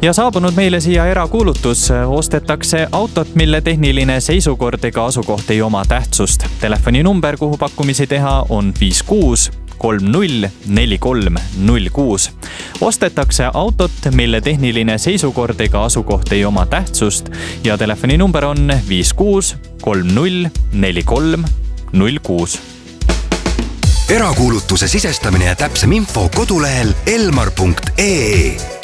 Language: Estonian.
Ja saabunud meile siia erakuulutus. Ostetakse autot, mille tehniline seisukord ega asukoht ei oma tähtsust. Telefoninumber, kuhu pakkumisi teha, on 56 30 43 06. Ostetakse autot, mille tehniline seisukord ega asukoht ei oma tähtsust ja telefoninumber on 56 30 43 06. Erakuulutuse sisestamine ja täpsem info kodulehel elmar.ee.